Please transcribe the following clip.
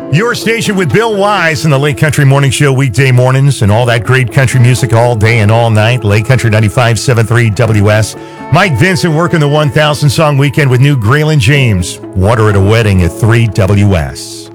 Your station with Bill Wise in the Lake Country Morning Show weekday mornings and all that great country music all day and all night. Lake Country 95.73 WS. Mike Vincent working the 1,000 song weekend with new Graylin James. Water at a Wedding at 3 WS.